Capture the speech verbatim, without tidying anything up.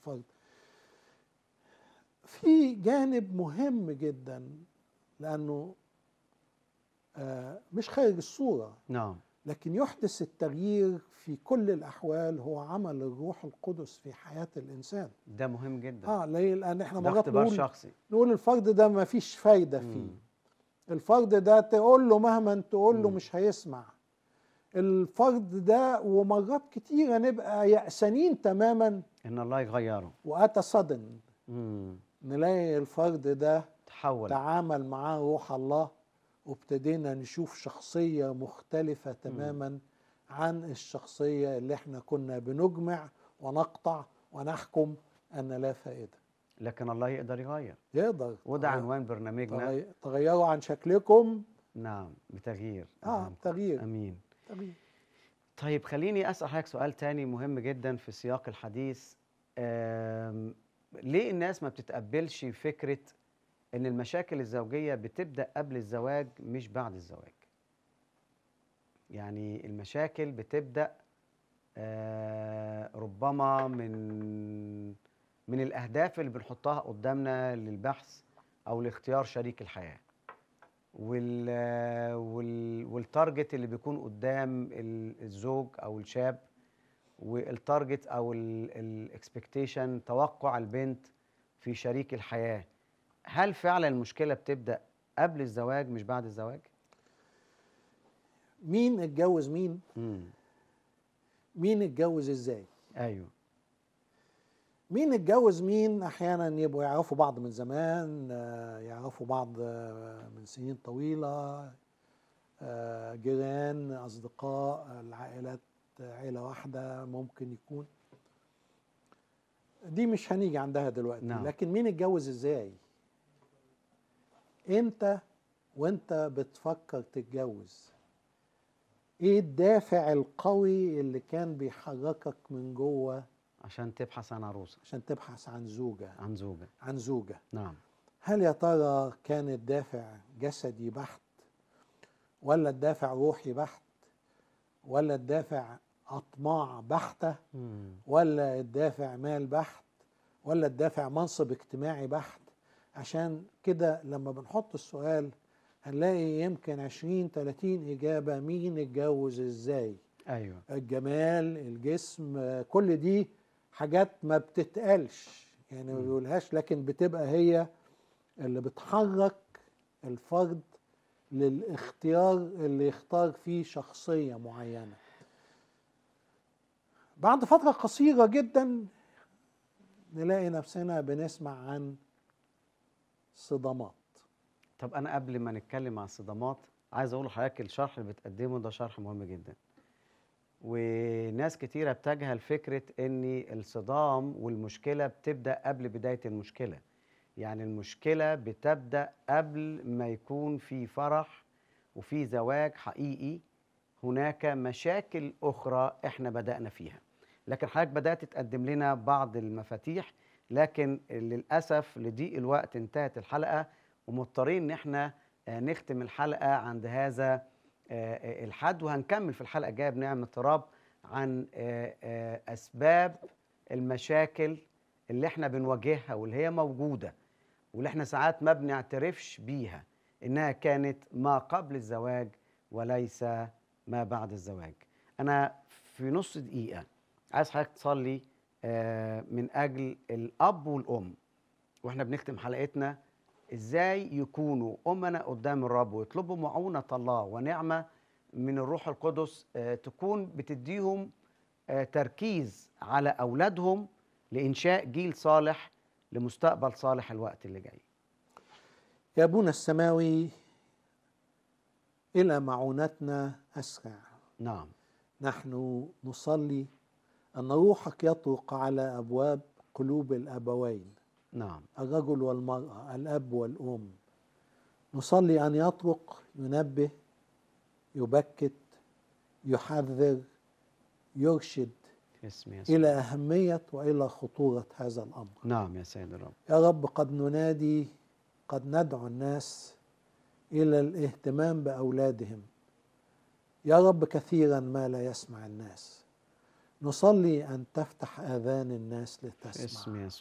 الفرد. في جانب مهم جدا لأنه آه مش خارج الصورة، نعم، لكن يحدث التغيير في كل الأحوال، هو عمل الروح القدس في حياة الإنسان. ده مهم جدا. اه ليه؟ لأن احنا ده مرات اختبار نقول شخصي. نقول الفرد ده ما فيش فايدة فيه. مم. الفرد ده تقول له مهما تقول له مم. مش هيسمع. الفرد ده ومرات كتيرة نبقى يأسانين تماما، ان الله يغيره. وأتى صدن مم. نلاقي الفرد ده تحول. تعامل معاه روح الله، وابتدينا نشوف شخصية مختلفة تماما عن الشخصية اللي احنا كنا بنجمع ونقطع ونحكم أن لا فائدة. لكن الله يقدر يغير. يقدر. وده عنوان برنامجنا. تغي... تغيروا عن شكلكم. نعم، بتغيير اه أذهانكم. تغيير. امين. تغيير. طيب خليني اسال حضرتك سؤال تاني مهم جدا في سياق الحديث. آم، ليه الناس ما بتتقبلش فكره ان المشاكل الزوجيه بتبدا قبل الزواج مش بعد الزواج؟ يعني المشاكل بتبدا آه، ربما من من الاهداف اللي بنحطها قدامنا للبحث او لاختيار شريك الحياه، وال وال والتارجت اللي بيكون قدام ال- الزوج او الشاب، والتارجت او الاكسبكتيشن، توقع البنت في شريك الحياه. هل فعلا المشكله بتبدا قبل الزواج مش بعد الزواج؟ مين اتجوز مين؟ امم مين اتجوز ازاي؟ ايوه. مين اتجوز مين؟ احيانا يبقوا يعرفوا بعض من زمان، آه، يعرفوا بعض آه، من سنين طويلة، آه، جيران، اصدقاء، العائلات، عيلة واحدة ممكن يكون. دي مش هنيجي عندها دلوقتي. نعم. لكن مين اتجوز ازاي؟ امتى وانت بتفكر تتجوز؟ ايه الدافع القوي اللي كان بيحركك من جوه عشان تبحث عن عروسه، عشان تبحث عن زوجة؟ عن زوجه. عن زوجة. نعم. هل يا ترى كان الدافع جسدي بحت، ولا الدافع روحي بحت، ولا الدافع أطماع بحتة، مم. ولا الدافع مال بحت، ولا الدافع منصب اجتماعي بحت؟ عشان كده لما بنحط السؤال هنلاقي يمكن عشرين تلاتين إجابة. مين اتجوز ازاي؟ ايوه. الجمال، الجسم، آه، كل دي حاجات ما بتتقالش، يعني ما مم. بيقولهاش، لكن بتبقى هي اللي بتحرك الفرد للاختيار اللي يختار فيه شخصية معينة. بعد فترة قصيرة جدا نلاقي نفسنا بنسمع عن صدمات. طب انا قبل ما نتكلم عن الصدمات عايز اقول لحضرتك الشرح اللي بتقدمه ده شرح مهم جدا، وناس كتيرة بتجهل فكرة ان الصدام والمشكلة بتبدأ قبل بداية المشكلة. يعني المشكلة بتبدأ قبل ما يكون في فرح وفي زواج حقيقي. هناك مشاكل أخرى احنا بدأنا فيها، لكن حضرتك بدأت تقدم لنا بعض المفاتيح، لكن للأسف لضيق الوقت انتهت الحلقة، ومضطرين ان احنا آه، نختم الحلقة عند هذا آه، آه، الحد، وهنكمل في الحلقة الجاية بنعمة رب عن آه، آه، أسباب المشاكل اللي احنا بنواجهها واللي هي موجودة، واللي احنا ساعات ما بنعترفش بيها انها كانت ما قبل الزواج وليس ما بعد الزواج. انا في نص دقيقة عايز حضرتك تصلي آه، من اجل الاب والام، واحنا بنختم حلقتنا، ازاي يكونوا امنا قدام الرب ويطلبوا معونة الله ونعمة من الروح القدس آه، تكون بتديهم آه، تركيز على اولادهم لانشاء جيل صالح لمستقبل صالح الوقت اللي جاي. يا أبونا السماوي، إلى معونتنا أسرع. نعم. نحن نصلي أن روحك يطرق على أبواب قلوب الأبوين، نعم. الرجل والمرأة، الأب والأم. نصلي أن يطرق، ينبه، يبكت، يحذر، يرشد اسم يسوع. إلى أهمية وإلى خطورة هذا الأمر. نعم يا سيد الرب. يا رب قد ننادي، قد ندعو الناس إلى الاهتمام بأولادهم. يا رب كثيرا ما لا يسمع الناس، نصلي أن تفتح آذان الناس في لتسمع. اسم يسوع.